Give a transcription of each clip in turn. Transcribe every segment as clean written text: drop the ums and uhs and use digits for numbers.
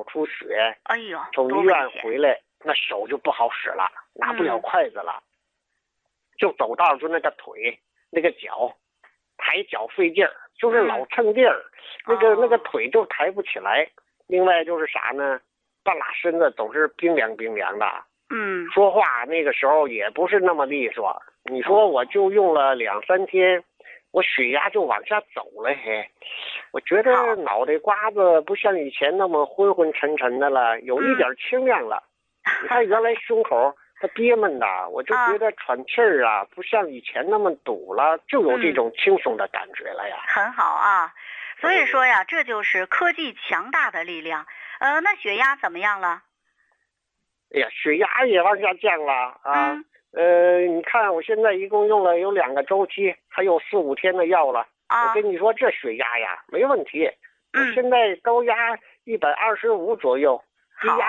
出血， 哎呦， 从医院回来，那手就不好使了，拿不了筷子了，就走道就那个腿那个脚抬脚费劲儿，就是老蹭地儿，那个腿就抬不起来。另外就是啥呢，半拉身子总是冰凉冰凉的，说话那个时候也不是那么利索。你说我就用了2、3天，我血压就往下走了，嘿，我觉得脑袋瓜子不像以前那么昏昏沉沉的了，有一点清亮了。你看原来胸口它憋闷的，我就觉得喘气儿啊，不像以前那么堵了，就有这种轻松的感觉了呀。 很好啊，所以说呀，这就是科技强大的力量。那血压怎么样了？ 哎呀，血压也往下降了啊。你看我现在一共用了有2个周期，还有4、5天的药了。我跟你说这血压呀没问题，我现在高压125左右，低压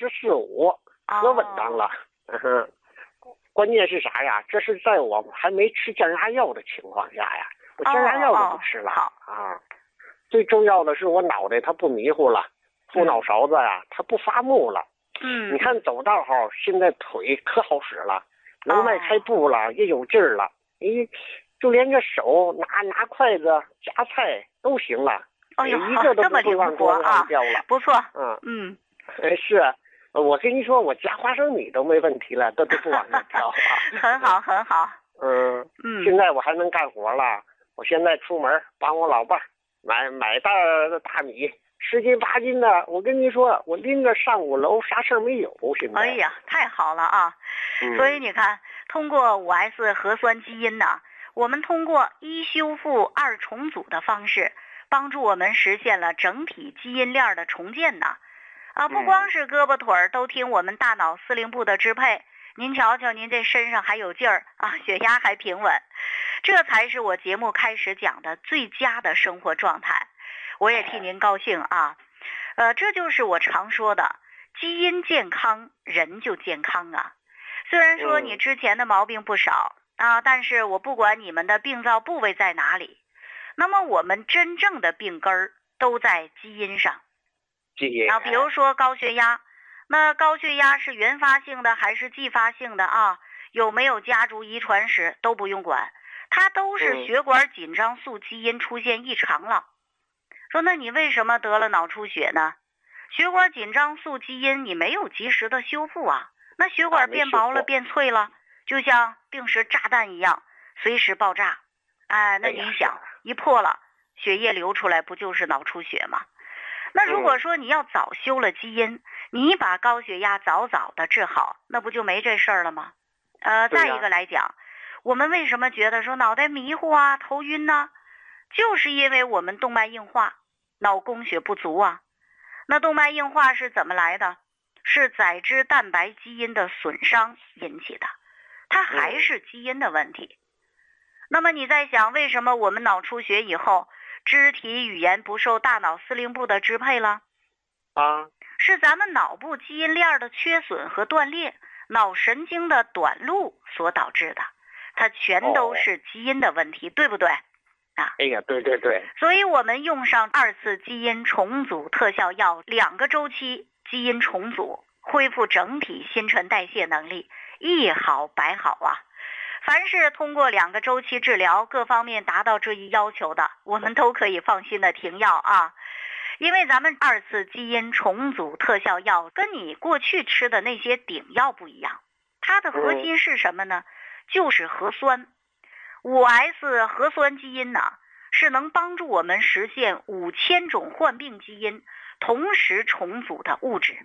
84.5，可稳当了。关键是啥呀？这是在我还没吃降压药的情况下呀，我降压药都不吃了啊。最重要的是我脑袋它不迷糊了，后脑勺子呀它不发木了。你看走道后现在腿可好使了，能迈开步了，也有劲儿了。就连这手拿筷子夹菜都行了，一个都不会往桌上掉了。 不错， 是。我跟你说，我夹花生米都没问题了，都不往下掉啊。 很好，很好。 现在我还能干活了。我现在出门帮我老伴买袋大米，10斤8斤的。我跟你说，我拎着上5楼，啥事儿没有。现在。 哎呀，太好了啊！所以你看，通过5S 核酸基因呢，我们通过1修复2重组的方式，帮助我们实现了整体基因链的重建呢。不光是胳膊腿儿都听我们大脑司令部的支配，您瞧瞧，您这身上还有劲儿啊，血压还平稳，这才是我节目开始讲的最佳的生活状态。我也替您高兴啊。这就是我常说的，基因健康，人就健康啊。虽然说你之前的毛病不少啊，但是我不管你们的病灶部位在哪里，那么我们真正的病根儿都在基因上。比如说高血压，那高血压是原发性的还是继发性的啊？有没有家族遗传史都不用管，它都是血管紧张素基因出现异常了。说那你为什么得了脑出血呢？血管紧张素基因你没有及时的修复啊，那血管变薄了变脆了，就像定时炸弹一样，随时爆炸。那你想一破了，血液流出来不就是脑出血吗？那如果说你要早修了基因，你把高血压早的治好，那不就没这事儿了吗？再一个来讲，我们为什么觉得说脑袋迷糊啊、头晕呢？就是因为我们动脉硬化，脑供血不足啊。那动脉硬化是怎么来的？是载脂蛋白基因的损伤引起的，它还是基因的问题。那么你在想，为什么我们脑出血以后肢体语言不受大脑司令部的支配了？是咱们脑部基因链的缺损和断裂，脑神经的短路所导致的，它全都是基因的问题，对不对？ 哎呀，对对对。 所以我们用上2次基因重组特效药，2个周期基因重组，恢复整体新陈代谢能力，一好百好啊。凡是通过2个周期治疗，各方面达到这一要求的，我们都可以放心的停药啊。因为咱们2次基因重组特效药跟你过去吃的那些顶药不一样，它的核心是什么呢？就是核酸。5S 核酸基因呢，是能帮助我们实现5000种患病基因同时重组的物质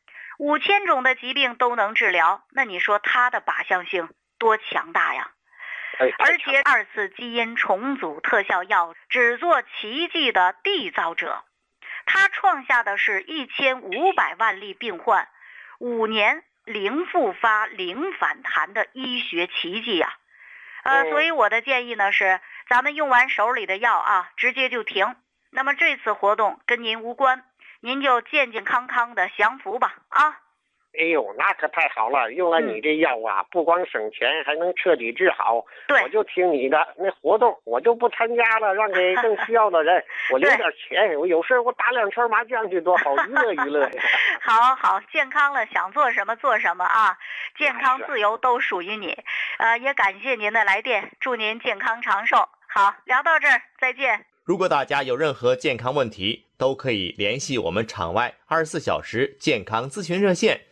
，5000种的疾病都能治疗，那你说它的靶向性多强大呀！而且2次基因重组特效药只做奇迹的缔造者，它创下的是1500万例病患5年0复发0反弹的医学奇迹呀！所以我的建议呢是，咱们用完手里的药啊，直接就停。那么这次活动跟您无关，您就健健康康的享福吧啊！ 哎呦，那可太好了！用了你这药啊，不光省钱，还能彻底治好。 对， 我就听你的，那活动我就不参加了，让给更需要的人。我留点钱，我有事我打2圈麻将去多好，娱乐娱乐。 好，健康了，想做什么做什么啊！健康自由都属于你。也感谢您的来电，祝您健康长寿。好，聊到这儿，再见。 如果大家有任何健康问题，都可以联系我们场外24小时健康咨询热线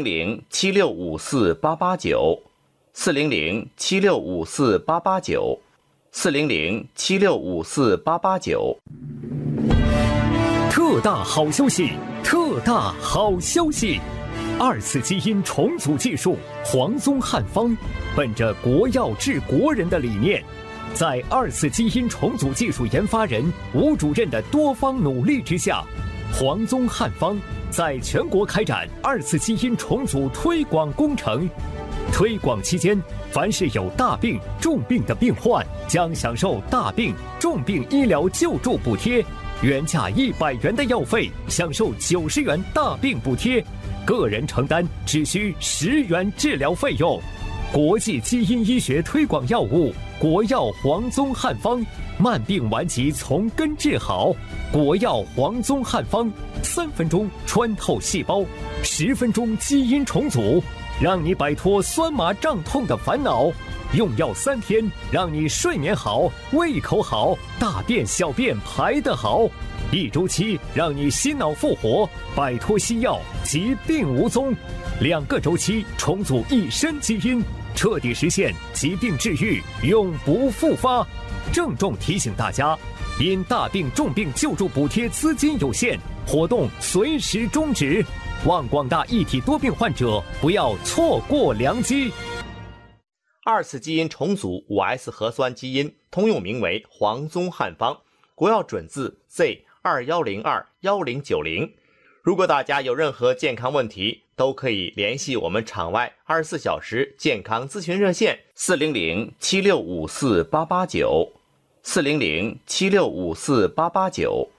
400-7654-889 400-7654-889 400-7654-889。 特大好消息！特大好消息！2次基因重组技术黄宗汉方，本着国药治国人的理念，在2次基因重组技术研发人吴主任的多方努力之下，黄宗汉方在全国开展2次基因重组推广工程。推广期间，凡是有大病、重病的病患，将享受大病、重病医疗救助补贴，原价100元的药费享受90元大病补贴，个人承担只需10元治疗费用。国际基因医学推广药物国药黄宗汉方，慢病顽疾从根治好。国药黄宗汉方，3分钟穿透细胞，10分钟基因重组，让你摆脱酸麻胀痛的烦恼。用药3天，让你睡眠好，胃口好，大便小便排得好。1周期，让你心脑复活，摆脱西药，疾病无踪。2个周期，重组一身基因，彻底实现疾病治愈，永不复发。郑重提醒大家，因大病重病救助补贴资金有限，活动随时终止。望广大一体多病患者不要错过良机。 2次基因重组 5S 核酸基因，通用名为黄宗汉方，国药准字 Z21021090。如果大家有任何健康问题，都可以联系我们场外24小时健康咨询热线400-7654-889 400-7654-889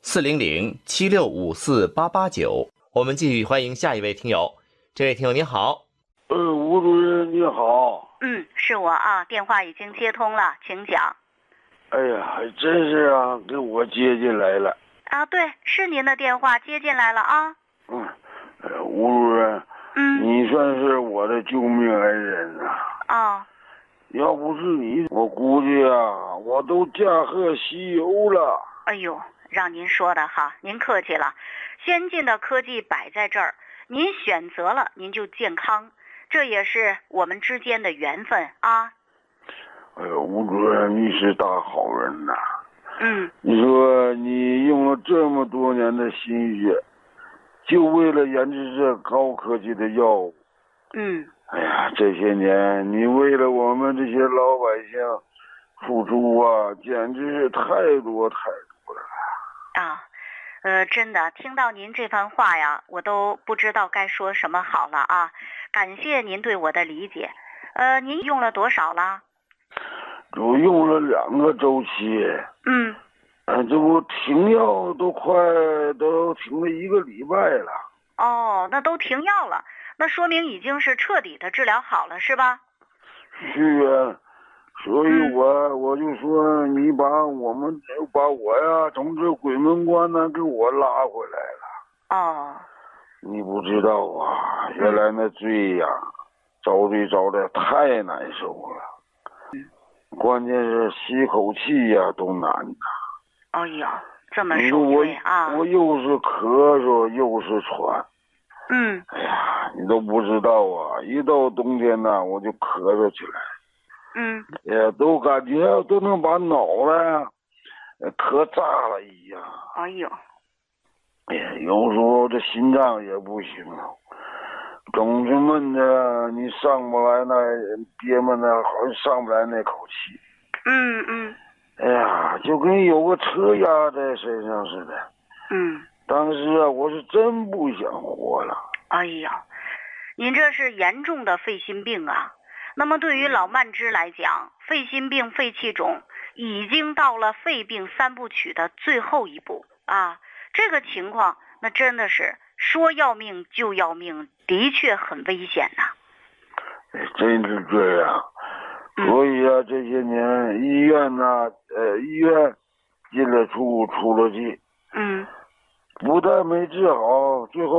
400-7654-889。我们继续欢迎下一位听友。这位听友你好。 吴主任你好。 是我啊，电话已经接通了，请讲。 哎呀，还真是啊，给我接进来了。 啊，对，是您的电话接进来了啊。 吴主任，你算是我的救命恩人啊。要不是你，我估计啊，我都驾鹤西游了。 哎呦，让您说的哈，您客气了。先进的科技摆在这儿，您选择了，您就健康，这也是我们之间的缘分啊。 哎呦，吴主任，你是大好人呐。你说你用了这么多年的心血，就为了研制这高科技的药物。哎呀，这些年你为了我们这些老百姓付出啊，简直是太多太多了啊。真的听到您这番话呀，我都不知道该说什么好了啊。感谢您对我的理解。您用了多少了？ 我用了2个周期。这不停药都停了1个礼拜了。 哦，那都停药了，那说明已经是彻底的治疗好了，是吧？ 是啊，所以我就说你把我呀从这鬼门关呢给我拉回来了。你不知道啊，原来那罪呀，遭罪遭的太难受了。关键是吸口气呀都难呐。 哎呀，这么受罪啊！ 我又是咳嗽又是喘。哎呀，你都不知道啊，一到冬天呢，我就咳嗽起来。都感觉都能把脑袋咳炸了一样。 哎呦， 有时候这心脏也不行了，总是闷着，你上不来那憋闷的，好像上不来那口气。哎呀，就跟有个车压在身上似的。当时啊，我是真不想活了。 哎呀，您这是严重的肺心病啊。那么对于老慢支来讲，肺心病、肺气肿已经到了肺病3部曲的最后一步啊。这个情况那真的是说要命就要命，的确很危险呐。 真是这样。所以啊，这些年医院进了出，出了进。不但没治好，最后